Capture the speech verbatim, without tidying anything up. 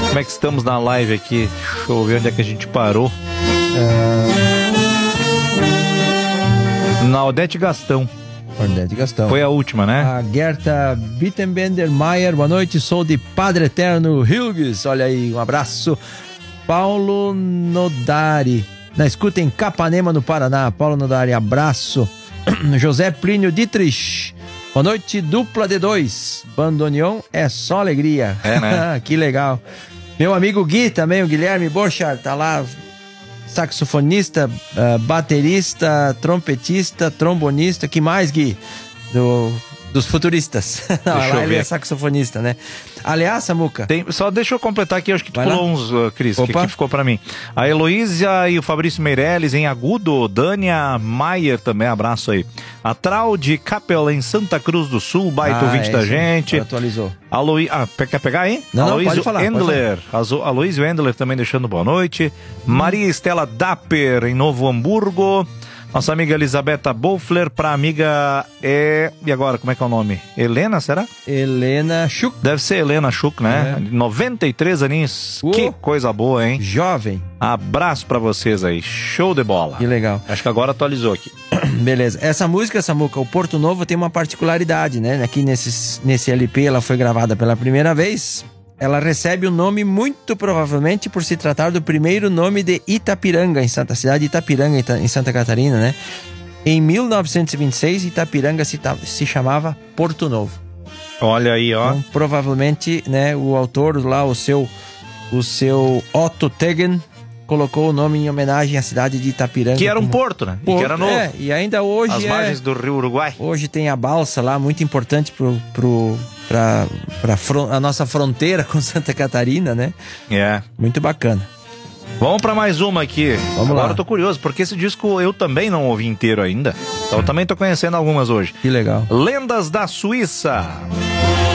Como é que estamos na live aqui? Deixa eu ver onde é que a gente parou. É... Na Odete Gastão. Odete Gastão. Foi a última, né? A Gerta Bittenbender-Mayer, boa noite, sou de Padre Eterno Hilges, olha aí, um abraço. Paulo Nodari, na escuta em Capanema, no Paraná. Paulo Nodari, abraço. José Plínio Dietrich, boa noite, dupla D dois. Bandoneon é só alegria. É, né? Que legal. Meu amigo Gui também, o Guilherme Borchardt, tá lá, saxofonista, uh, baterista, trompetista, trombonista. Que mais, Gui? Do, dos futuristas. Não, Deixa lá eu ele ver. é saxofonista, né? Aliás, Samuca... Tem, só deixa eu completar aqui, acho que tu Vai pulou lá. uns, uh, Cris, que, Opa. que ficou pra mim. A Heloísa e o Fabrício Meirelles em Agudo, Dânia Maier também, abraço aí. A Traude Capel em Santa Cruz do Sul, baita Ah, ouvinte é da isso, gente. atualizou. Aloí... Ah, quer pegar aí? Não, não, Aloísio pode falar, pode Endler. Azo- Aloísio Endler também deixando boa noite. Maria Estela Dapper em Novo Hamburgo. Nossa amiga Elisabetta Bolfler, pra amiga é... E agora, como é que é o nome? Helena, será? Helena Schuch, Deve ser Helena Schuch, né? É. noventa e três aninhos. Uh. Que coisa boa, hein? jovem. Abraço pra vocês aí. Show de bola. Que legal. Acho que agora atualizou aqui. Beleza. Essa música, Samuca, o Porto Novo, tem uma particularidade, né? Aqui nesse, nesse L P ela foi gravada pela primeira vez. Ela recebe o nome muito provavelmente por se tratar do primeiro nome de Itapiranga, em Santa cidade de Itapiranga, em Ta- em Santa Catarina, né? Em mil novecentos e vinte e seis, Itapiranga se, ta- se chamava Porto Novo. Olha aí, ó. Então, provavelmente, né, o autor lá, o seu, o seu Otto Tegen, colocou o nome em homenagem à cidade de Itapiranga. Que era um como porto, né? E que era novo. É, e ainda hoje As é... margens do Rio Uruguai. Hoje tem a balsa lá, muito importante pro, pro, pra, pra fron- a nossa fronteira com Santa Catarina, né? É. Muito bacana. Vamos pra mais uma aqui. Vamos Agora lá. eu tô curioso, porque esse disco eu também não ouvi inteiro ainda. Então eu também tô conhecendo algumas hoje. Que legal. Lendas da Suíça.